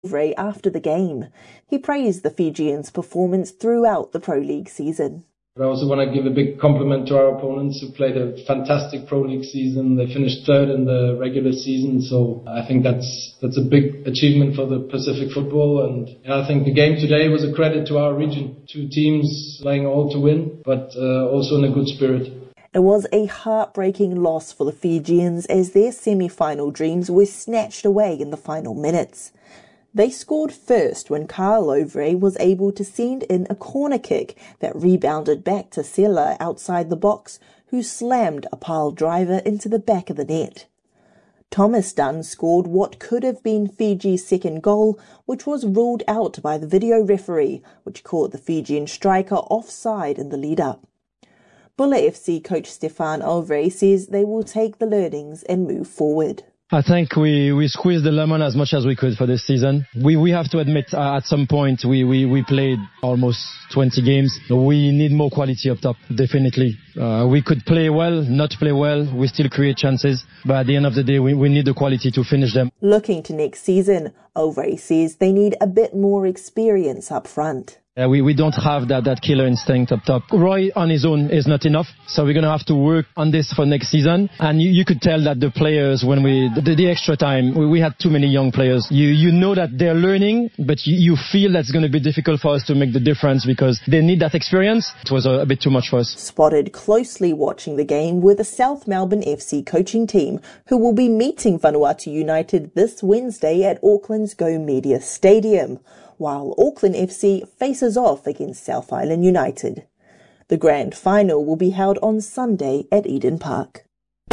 after the game. He praised the Fijians' performance throughout the Pro League season. I also want to give a big compliment to our opponents who played a fantastic Pro League season. They finished third in the regular season, so I think that's a big achievement for the Pacific football. And I think the game today was a credit to our region. Two teams playing all to win, but also in a good spirit. It was a heartbreaking loss for the Fijians as their semi-final dreams were snatched away in the final minutes. They scored first when Carl Ovre was able to send in a corner kick that rebounded back to Sela outside the box, who slammed a pile driver into the back of the net. Thomas Dunn scored what could have been Fiji's second goal, which was ruled out by the video referee, which caught the Fijian striker offside in the lead-up. Bula FC coach Stefan Ovre says they will take the learnings and move forward. I think we squeezed the lemon as much as we could for this season. We have to admit at some point we played almost 20 games. We need more quality up top, definitely. We could play well, not play well. We still create chances. But at the end of the day, we need the quality to finish them. Looking to next season, Ovre says they need a bit more experience up front. We don't have that killer instinct up top. Roy on his own is not enough, so we're going to have to work on this for next season. And you could tell that the players, when the extra time, we had too many young players. You know that they're learning, but you feel that's going to be difficult for us to make the difference because they need that experience. It was a bit too much for us. Spotted closely watching the game were the South Melbourne FC coaching team, who will be meeting Vanuatu United this Wednesday at Auckland's Go Media Stadium, while Auckland FC faces off against South Island United. The grand final will be held on Sunday at Eden Park.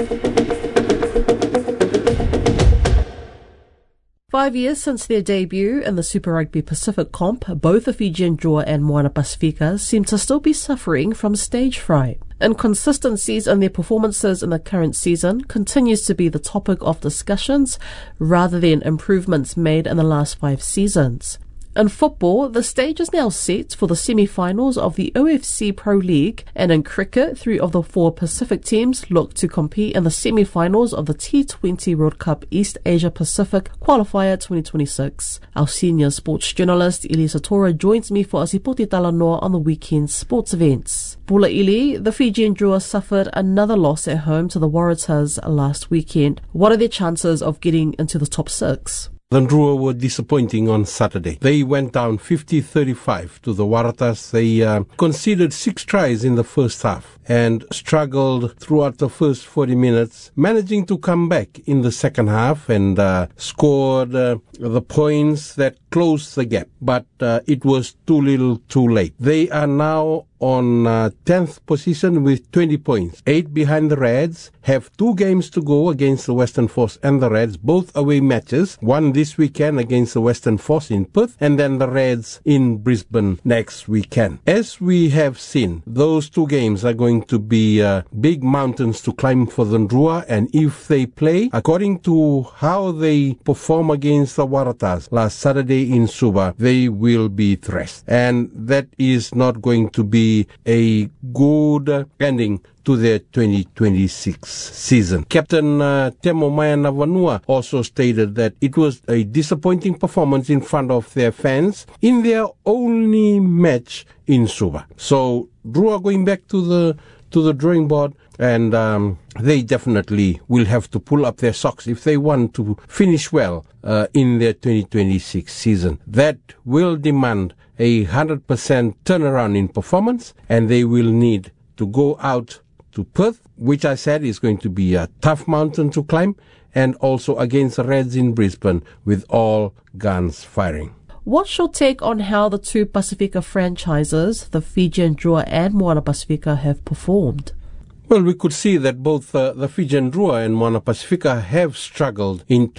5 years since their debut in the Super Rugby Pacific comp, both the Fijian Drua and Moana Pacifica seem to still be suffering from stage fright. Inconsistencies in their performances in the current season continues to be the topic of discussions rather than improvements made in the last 5 seasons. In football, the stage is now set for the semi-finals of the OFC Pro League, and in cricket, 3 of the 4 Pacific teams look to compete in the semi-finals of the T20 World Cup East Asia Pacific Qualifier 2026. Our senior sports journalist, Elisa Tora, joins me for a Sipoti Talanoa on the weekend sports events. Bula Ili, the Fijian Drua suffered another loss at home to the Waratahs last weekend. What are their chances of getting into the top 6? The Drua were disappointing on Saturday. They went down 50-35 to the Waratahs. They conceded 6 tries in the first half and struggled throughout the first 40 minutes, managing to come back in the second half and scored the points that closed the gap. But it was too little too late. They are now on 10th position with 20 points, 8 behind the Reds, have 2 games to go against the Western Force and the Reds, both away matches, one this weekend against the Western Force in Perth, and then the Reds in Brisbane next weekend. As we have seen, those 2 games are going to be big mountains to climb for the Drua, and if they play according to how they perform against the Waratahs last Saturday in Suva, they will be thrashed. And that is not going to be a good ending to their 2026 season. Captain Temo Maena also stated that it was a disappointing performance in front of their fans in their only match in Suva. So Drua going back to the drawing board, and they definitely will have to pull up their socks if they want to finish well in their 2026 season. That will demand a 100% turnaround in performance, and they will need to go out to Perth, which I said is going to be a tough mountain to climb, and also against the Reds in Brisbane with all guns firing. What's your take on how the 2 Pacifica franchises, the Fijian Drua and Moana Pacifica, have performed? Well, we could see that both the Fijian Drua and Moana Pacifica have struggled in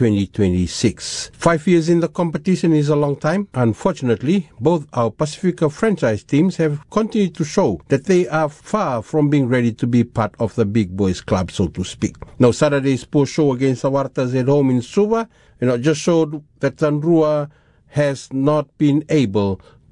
2026. 5 years in the competition is a long time. Unfortunately, both our Pacifica franchise teams have continued to show that they are far from being ready to be part of the big boys club, so to speak. Now, Saturday's poor show against the Waratahs at home in Suva, just showed that the Drua has not been able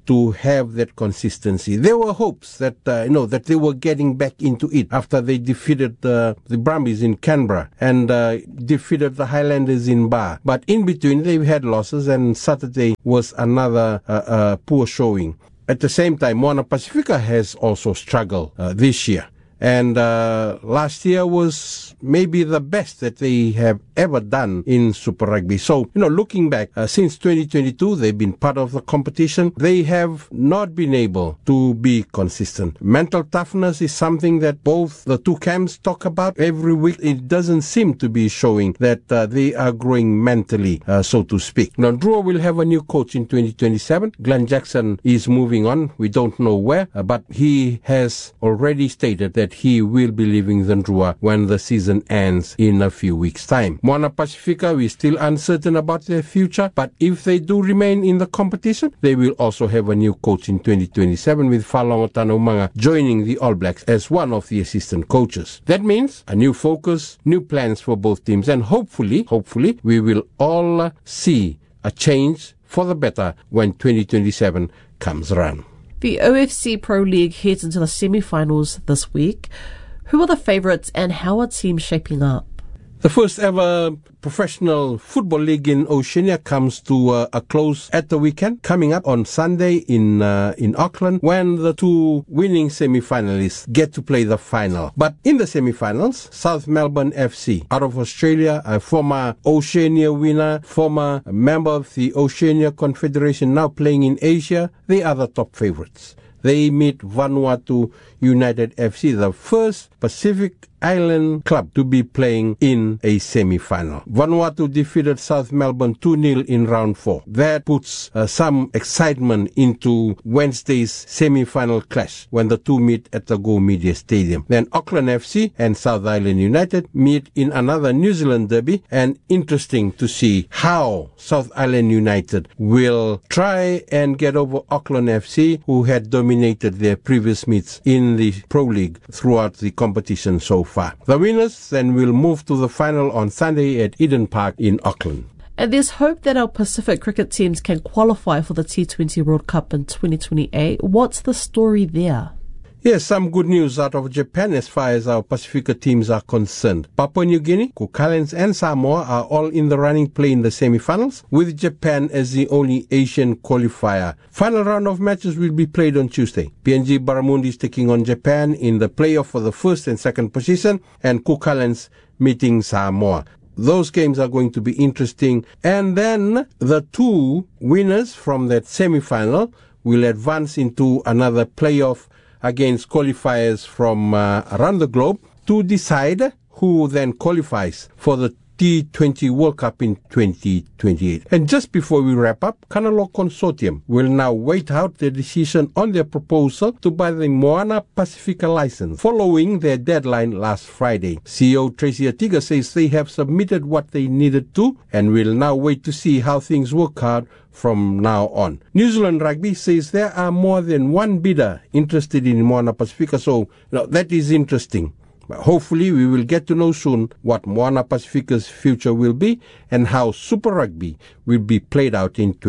to have that consistency. There were hopes that that they were getting back into it after they defeated the Brumbies in Canberra and defeated the Highlanders in Ba. But in between, they've had losses, and Saturday was another poor showing. At the same time, Moana Pacifica has also struggled this year. And last year was maybe the best that they have ever done in Super Rugby. So, looking back, since 2022, they've been part of the competition. They have not been able to be consistent. Mental toughness is something that both the two camps talk about every week. It doesn't seem to be showing that they are growing mentally, so to speak. Now, Drua will have a new coach in 2027. Glenn Jackson is moving on. We don't know where, but he has already stated that he will be leaving the Drua when the season ends in a few weeks' time. Moana Pacifica, we're still uncertain about their future, but if they do remain in the competition, they will also have a new coach in 2027 with Falongo Tanaumanga joining the All Blacks as one of the assistant coaches. That means a new focus, new plans for both teams, and hopefully, we will all see a change for the better when 2027 comes around. The OFC Pro League heads into the semi-finals this week. Who are the favourites and how are teams shaping up? The first ever professional football league in Oceania comes to a close at the weekend, coming up on Sunday in Auckland, when the two winning semi-finalists get to play the final. But in the semi-finals, South Melbourne FC out of Australia, a former Oceania winner, former member of the Oceania Confederation, now playing in Asia, they are the top favourites. They meet Vanuatu United FC, the first Pacific Island club to be playing in a semi-final. Vanuatu defeated South Melbourne 2-0 in round 4. That puts some excitement into Wednesday's semi-final clash when the two meet at the Go Media Stadium. Then Auckland FC and South Island United meet in another New Zealand derby, and interesting to see how South Island United will try and get over Auckland FC, who had dominated their previous meets in the Pro League throughout the competition so far. The winners then will move to the final on Sunday at Eden Park in Auckland. And there's hope that our Pacific cricket teams can qualify for the T20 World Cup in 2028. What's the story there? Yes, some good news out of Japan as far as our Pacifica teams are concerned. Papua New Guinea, Cook Islands and Samoa are all in the running play in the semi-finals, with Japan as the only Asian qualifier. Final round of matches will be played on Tuesday. PNG Barramundi is taking on Japan in the playoff for the first and second position, and Cook Islands meeting Samoa. Those games are going to be interesting. And then the two winners from that semi-final will advance into another playoff against qualifiers from around the globe to decide who then qualifies for the T20 World Cup in 2028. And just before we wrap up, Kanalo Consortium will now wait out their decision on their proposal to buy the Moana Pacifica license following their deadline last Friday. CEO Tracy Atiga says they have submitted what they needed to and will now wait to see how things work out from now on. New Zealand Rugby says there are more than one bidder interested in Moana Pacifica, so that is interesting. But hopefully we will get to know soon what Moana Pacifica's future will be and how Super Rugby will be played out in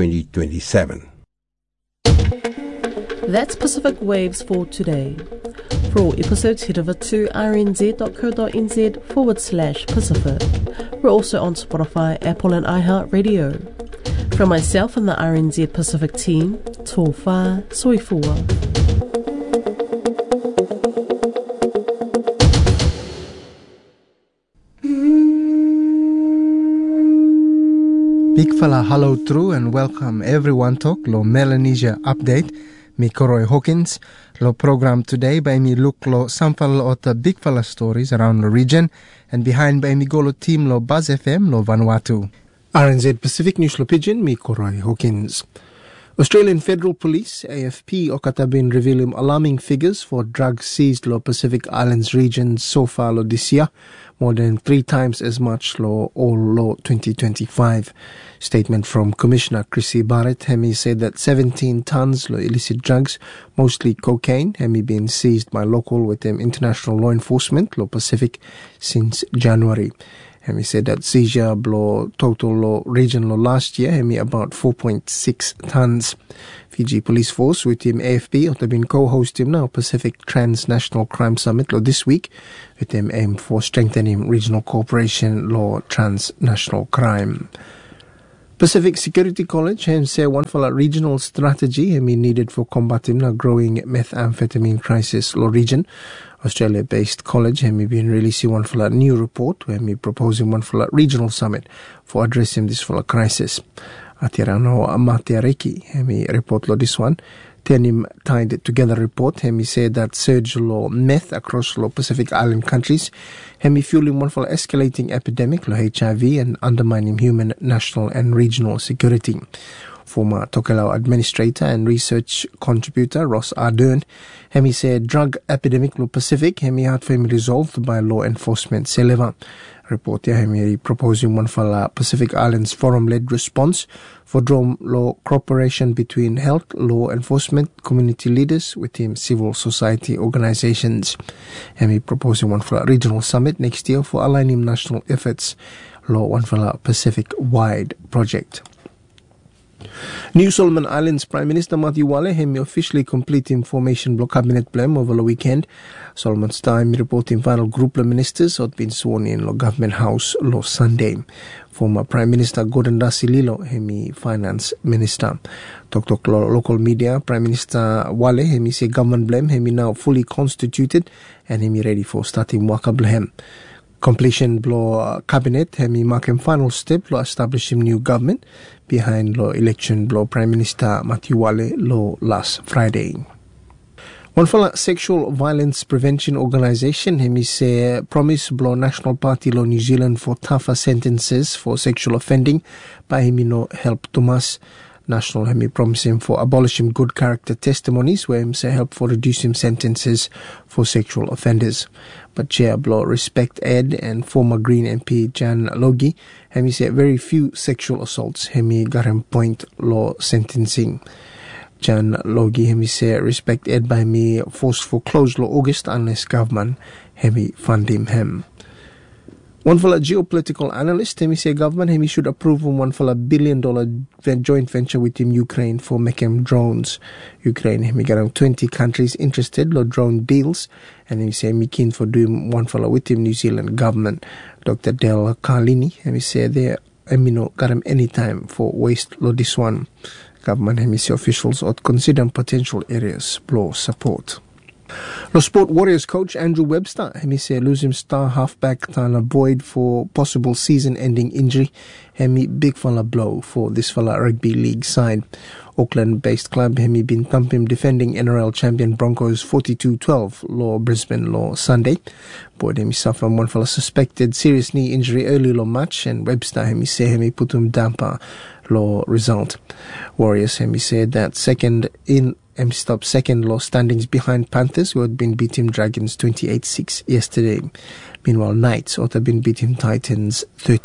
2027. That's Pacific Waves for today. For all episodes, head over to rnz.co.nz/Pacific. We're also on Spotify, Apple and iHeartRadio. From myself and the RNZ Pacific team, tō whā, soifua. Big fella hello through and welcome everyone to lo Melanesia update. Me Koroi Hawkins. Lo program today by me look lo sample of the big fella stories around the region, and behind by me go lo team lo Buzz FM lo Vanuatu. RNZ Pacific News lo Pigeon, me Koroi Hawkins. Australian Federal Police, AFP, okata been revealing alarming figures for drugs seized lo Pacific Islands region so far lo this year, more than 3 times as much lo all lo 2025. Statement from Commissioner Chrissy Barrett, Hemi said that 17 tons lo illicit drugs, mostly cocaine, Hemi been seized by local with them international law enforcement lo Pacific since January. He said that seizure blow total law region law last year, about 4.6 tons. Fiji Police Force with him AFP have been co-host him now Pacific Transnational Crime Summit law this week with him aim for strengthening regional cooperation law transnational crime. Pacific Security College say one for a regional strategy needed for combating a growing methamphetamine crisis law region. Australia-based college been releasing one for a new report where proposing one for a regional summit for addressing this for a crisis. Atirano Amatiareki report lo this one. Tenim tied together report said that surge law meth across law Pacific Island countries fueling one for escalating epidemic law HIV and undermining human, national and regional security. Former Tokelau administrator and research contributor Ross Ardern said drug epidemic law Pacific had been resolved by law enforcement Seleva. Report proposing one for Pacific Islands forum-led response for drone law cooperation between health, law enforcement, community leaders within civil society organizations. Proposing one for a regional summit next year for aligning national efforts, law one for Pacific-wide project. New Solomon Islands Prime Minister Matthew Wale officially completing formation block cabinet plan over the weekend. Solomon's time reporting final group of ministers had been sworn in the government house last Sunday. Former Prime Minister Gordon Dasililo finance minister. Talk local media. Prime Minister Wale say government blame now fully constituted and ready for starting work blame. Completion blow cabinet mark final step law establishing new government behind law election blow Prime Minister Matthew Wale law last Friday. One for sexual violence prevention organization say promise blow National Party law New Zealand for tougher sentences for sexual offending by help Thomas. National promising for abolishing good character testimonies where say help for reducing sentences for sexual offenders. But Chair Blow Respect Ed and former Green MP Jan Logie say very few sexual assaults got him point law sentencing. Jan Logie say Respect Ed by forced for close law August unless government fund him. One for a geopolitical analyst, say government should approve one for $1 billion joint venture with Ukraine for making drones. Ukraine got 20 countries interested in drone deals, and say keen for doing one for with New Zealand government. Dr. Del Carlini say they got him any time for waste law this one. Government say officials ought consider potential areas blow support. The Sport Warriors coach Andrew Webster say losing star halfback Tyler Boyd for possible season-ending injury big fella blow for this fella rugby league side. Auckland-based club been thumping defending NRL champion Broncos 42-12 law Brisbane law Sunday. Boyd suffered one fella suspected serious knee injury early law match and Webster say put him damper law result. Warriors said that second law standings behind Panthers who had been beating Dragons 28-6 yesterday. Meanwhile, Knights have been beating Titans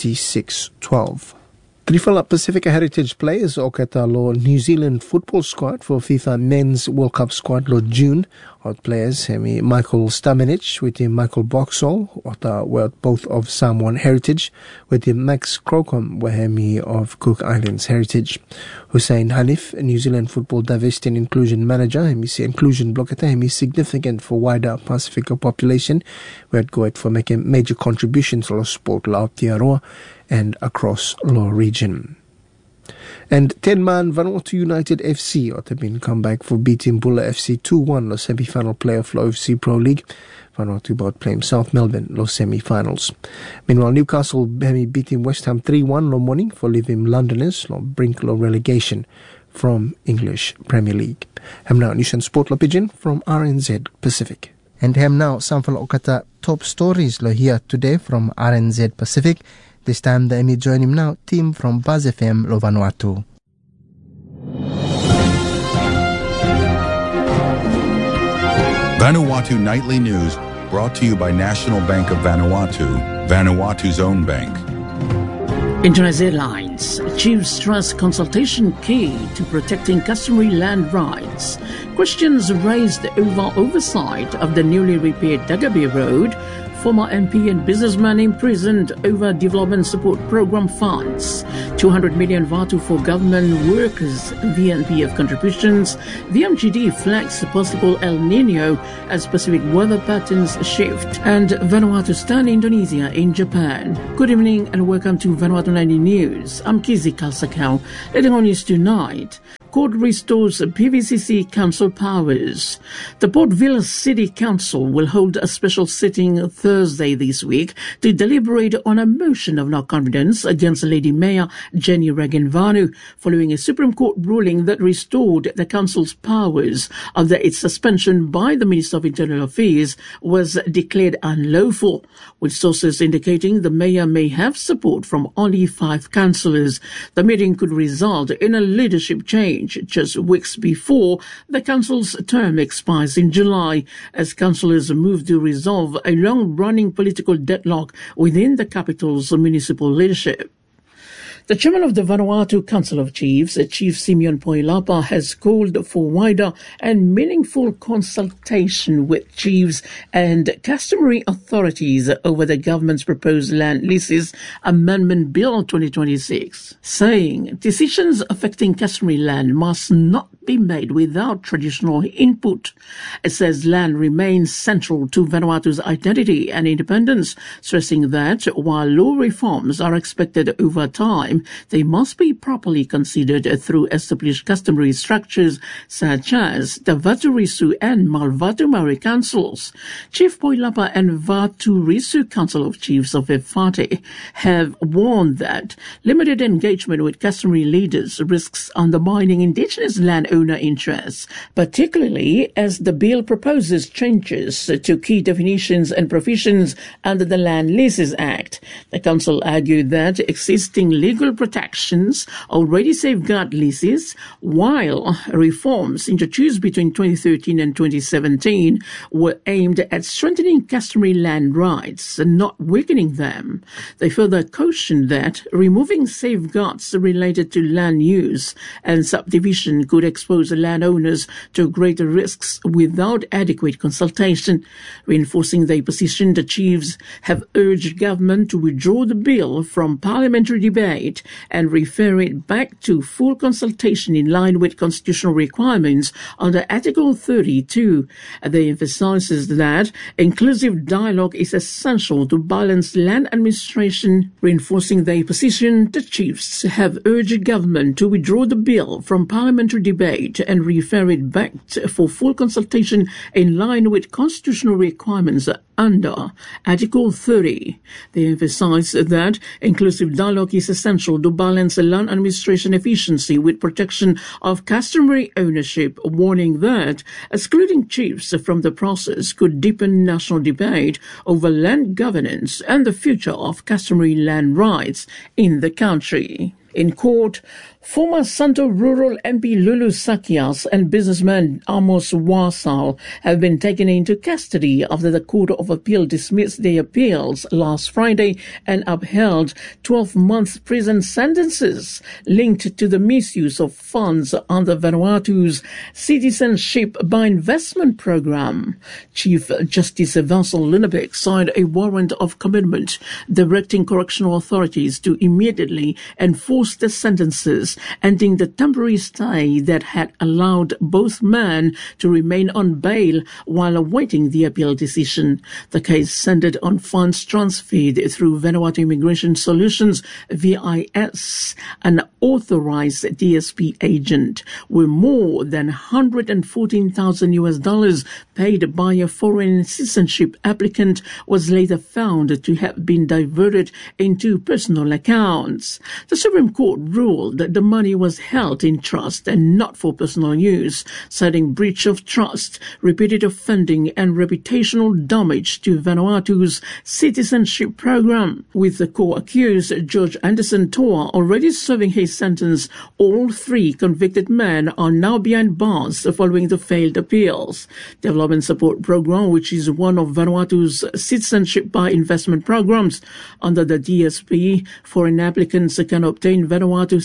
36-12. Trifala Pacifica Heritage players Okata Law New Zealand football squad for FIFA Men's World Cup squad Law June. Out players Michael Stamenic with him Michael Boxall were both of Samoan heritage with him Max Crocombe were of Cook Islands heritage. Hussein Hanif, New Zealand football diversity and inclusion manager, say inclusion blocketa is significant for wider Pacifica population where it go for making major contributions to the sport la Aotearoa and across law region. And 10-man Vanuatu United FC have been come back for beating Bulla FC 2-1 the semi-final playoff Law FC Pro League. Vanuatu about playing South Melbourne Law semi-finals. Meanwhile, Newcastle beating West Ham 3-1 Law morning for leaving Londoners Law brink Law relegation from English Premier League. Ham now News and Sport Law Pigeon from RNZ Pacific. And ham now some for Okata top stories Law here today from RNZ Pacific. This time the Emmy join him now, team from Buzz FM Lo Vanuatu. Vanuatu Nightly News, brought to you by National Bank of Vanuatu, Vanuatu's own bank. Internaz Airlines achieves trust consultation key to protecting customary land rights. Questions raised over oversight of the newly repaired Dagabeh Road former MP and businessman imprisoned over development support program funds. 200 million Vatu for government workers, VNPF contributions. VMGD flags possible El Nino as Pacific weather patterns shift. And Vanuatu stun Indonesia in Japan. Good evening and welcome to Vanuatu 90 News. I'm Kizi Kalsakau. Leading on news tonight. Court restores PVCC council powers. The Port Vila City Council will hold a special sitting Thursday this week to deliberate on a motion of no confidence against Lady Mayor Jenny Raganvanu following a Supreme Court ruling that restored the council's powers after its suspension by the Minister of Internal Affairs was declared unlawful, with sources indicating the mayor may have support from only 5 councillors. The meeting could result in a leadership change just weeks before the council's term expires in July, as councillors move to resolve a long-running political deadlock within the capital's municipal leadership. The chairman of the Vanuatu Council of Chiefs, Chief Simeon Poilapa, has called for wider and meaningful consultation with chiefs and customary authorities over the government's proposed land leases amendment bill 2026, saying decisions affecting customary land must not be made without traditional input. It says land remains central to Vanuatu's identity and independence, stressing that while law reforms are expected over time, they must be properly considered through established customary structures such as the Vaturisu and Malvatu Maori councils. Chief Poilapa and Vaturisu Council of Chiefs of Efate have warned that limited engagement with customary leaders risks undermining indigenous landowner interests, particularly as the bill proposes changes to key definitions and provisions under the Land Leases Act. The council argued that existing legal protections already safeguard leases, while reforms introduced between 2013 and 2017 were aimed at strengthening customary land rights and not weakening them. They further cautioned that removing safeguards related to land use and subdivision could expose landowners to greater risks without adequate consultation. Reinforcing their position, the chiefs have urged government to withdraw the bill from parliamentary debate and refer it back to full consultation in line with constitutional requirements under Article 32. They emphasizes that inclusive dialogue is essential to balance land administration. Reinforcing their position, the chiefs have urged government to withdraw the bill from parliamentary debate and refer it back for full consultation in line with constitutional requirements under Article 30. They emphasize that inclusive dialogue is essential to balance land administration efficiency with protection of customary ownership, warning that excluding chiefs from the process could deepen national debate over land governance and the future of customary land rights in the country. In court, former Santo Rural MP Lulu Sakias and businessman Amos Wasal have been taken into custody after the Court of Appeal dismissed their appeals last Friday and upheld 12-month prison sentences linked to the misuse of funds under Vanuatu's Citizenship by Investment program. Chief Justice Vassal Lunabek signed a warrant of commitment directing correctional authorities to immediately enforce the sentences, ending the temporary stay that had allowed both men to remain on bail while awaiting the appeal decision. The case centered on funds transferred through Vanuatu Immigration Solutions, VIS, an authorized DSP agent, where more than $114,000 paid by a foreign citizenship applicant was later found to have been diverted into personal accounts. The Supreme Court ruled that the money was held in trust and not for personal use, citing breach of trust, repeated offending and reputational damage to Vanuatu's citizenship program. With the co-accused George Anderson Toa already serving his sentence, all 3 convicted men are now behind bars following the failed appeals. Development Support Program, which is one of Vanuatu's citizenship by investment programs under the DSP, foreign applicants can obtain Vanuatu citizenship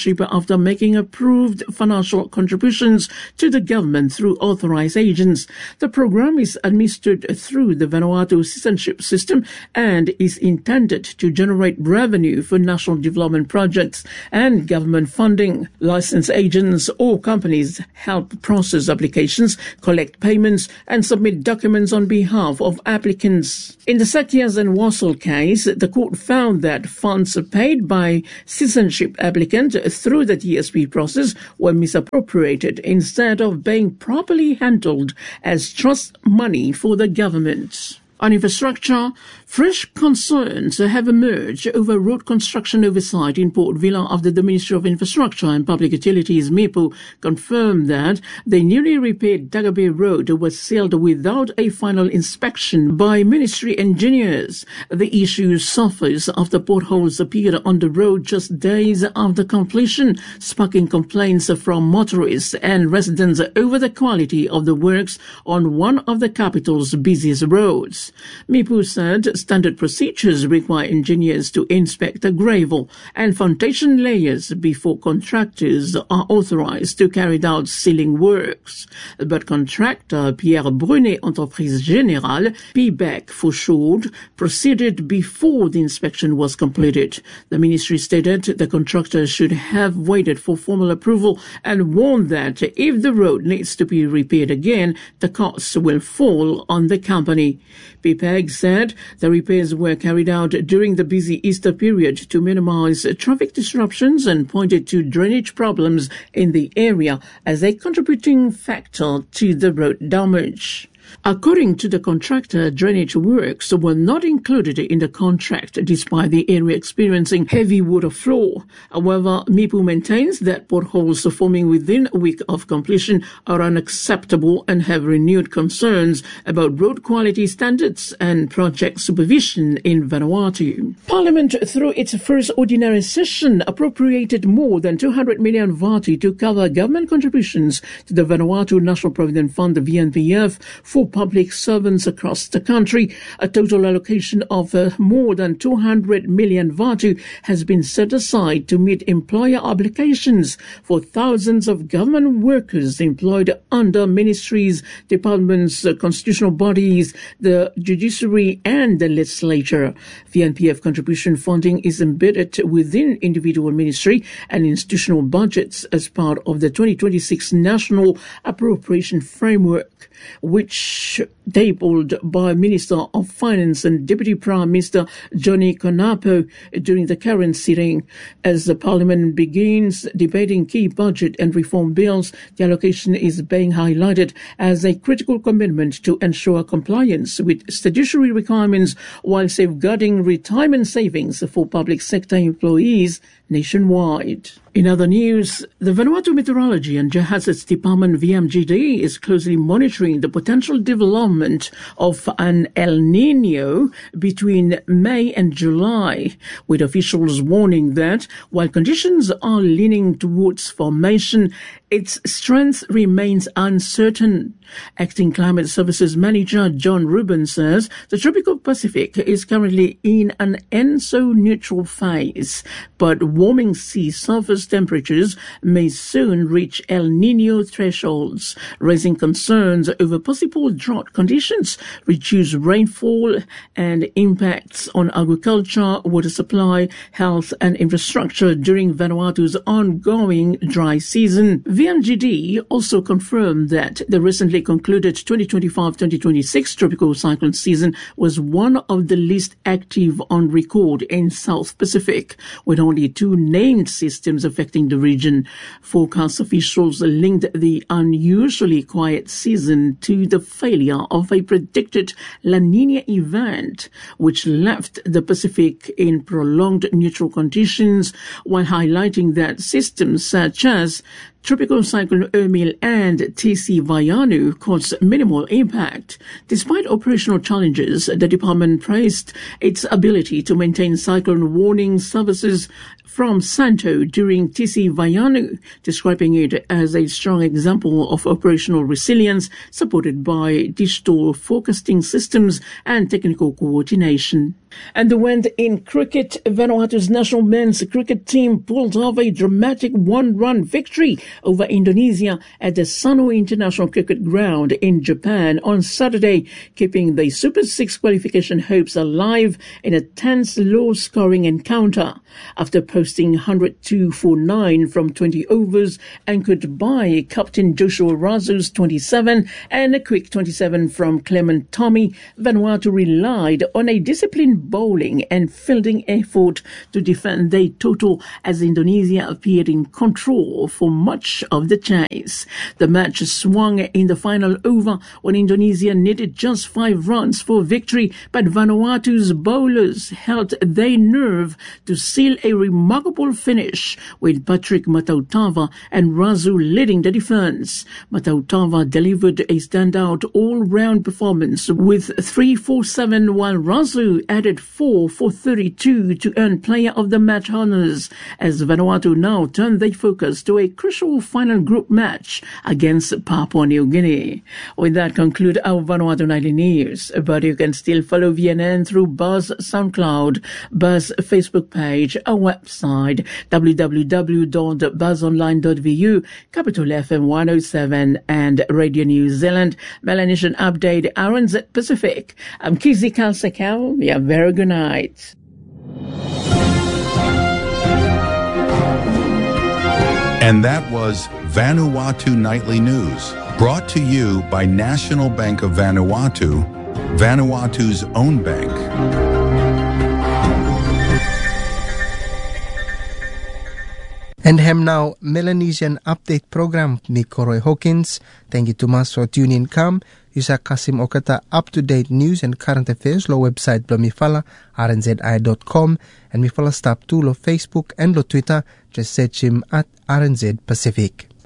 citizenship after making approved financial contributions to the government through authorized agents. The program is administered through the Vanuatu citizenship system and is intended to generate revenue for national development projects and government funding. Licensed agents or companies help process applications, collect payments, and submit documents on behalf of applicants. In the Sakyas and Wassel case, the court found that funds paid by citizenship applicant through the TSP process were misappropriated instead of being properly handled as trust money for the government. On infrastructure, fresh concerns have emerged over road construction oversight in Port Vila after the Ministry of Infrastructure and Public Utilities, MIPU, confirmed that the newly repaired Dagabe Road was sealed without a final inspection by ministry engineers. The issue suffers after potholes appeared on the road just days after completion, sparking complaints from motorists and residents over the quality of the works on one of the capital's busiest roads. MIPU said standard procedures require engineers to inspect the gravel and foundation layers before contractors are authorized to carry out sealing works. But contractor Pierre Brunet Entreprise Générale, PBEC for short, proceeded before the inspection was completed. The ministry stated the contractor should have waited for formal approval and warned that if the road needs to be repaired again, the costs will fall on the company. PPEG said the repairs were carried out during the busy Easter period to minimize traffic disruptions and pointed to drainage problems in the area as a contributing factor to the road damage. According to the contractor, drainage works were not included in the contract despite the area experiencing heavy water flow. However, MIPU maintains that potholes forming within a week of completion are unacceptable and have renewed concerns about road quality standards and project supervision in Vanuatu. Parliament, through its first ordinary session, appropriated more than 200 million vati to cover government contributions to the Vanuatu National Provident Fund, the VNPF, for public servants across the country. A total allocation of more than 200 million vatu has been set aside to meet employer obligations for thousands of government workers employed under ministries, departments, constitutional bodies, the judiciary and the legislature. VNPF contribution funding is embedded within individual ministry and institutional budgets as part of the 2026 National Appropriation Framework, which tabled by Minister of Finance and Deputy Prime Minister Johnny Konapo during the current sitting. As the Parliament begins debating key budget and reform bills, the allocation is being highlighted as a critical commitment to ensure compliance with statutory requirements while safeguarding retirement savings for public sector employees nationwide. In other news, the Vanuatu Meteorology and Geohazards Department VMGD is closely monitoring the potential development of an El Nino between May and July, with officials warning that while conditions are leaning towards formation, its strength remains uncertain. Acting Climate Services Manager John Rubin says the tropical Pacific is currently in an ENSO-neutral phase, but warming sea surface temperatures may soon reach El Nino thresholds, raising concerns over possible drought conditions, reduced rainfall, and impacts on agriculture, water supply, health, and infrastructure during Vanuatu's ongoing dry season. VMGD also confirmed that the recently concluded 2025-2026 tropical cyclone season was one of the least active on record in South Pacific, with only 2 named systems affecting the region. Forecast officials linked the unusually quiet season to the failure of a predicted La Niña event, which left the Pacific in prolonged neutral conditions, while highlighting that systems such as Tropical Cyclone Ermil and TC Vaianu caused minimal impact. Despite operational challenges, the department praised its ability to maintain cyclone warning services from Santo during TC Vaianu, describing it as a strong example of operational resilience supported by digital forecasting systems and technical coordination. And the wind in cricket, Vanuatu's national men's cricket team pulled off a dramatic one-run victory over Indonesia at the Sanur International Cricket Ground in Japan on Saturday, keeping the Super 6 qualification hopes alive in a tense, low-scoring encounter. After posting 102 for 9 from 20 overs, anchored by Captain Joshua Razu's 27 and a quick 27 from Clement Tommy, Vanuatu relied on a disciplined bowling and fielding effort to defend their total as Indonesia appeared in control for much of the chase. The match swung in the final over when Indonesia needed just 5 runs for victory, but Vanuatu's bowlers held their nerve to seal a remarkable finish with Patrick Matautava and Razu leading the defense. Matautava delivered a standout all-round performance with 3 for 7, while Razu added 4 for 32 to earn Player of the Match honours, as Vanuatu now turn their focus to a crucial final group match against Papua New Guinea. With that conclude our Vanuatu Nightly News, but you can still follow VNN through Buzz SoundCloud, Buzz Facebook page, our website www.buzzonline.vu, Capital FM 107 and Radio New Zealand, Melanesian Update, RNZ Pacific. I'm Kizzy Kalsakau. Very good night. And that was Vanuatu Nightly News, brought to you by National Bank of Vanuatu, Vanuatu's own bank. And hem now Melanesian Update Program ni Koroy Hawkins. Thank you to mas for tuning come. Yusa Kasim Okata up-to-date news and current affairs lo website blo mifala rnzi.com and mifala stop to lo Facebook and lo Twitter. Just search him at RNZ Pacific.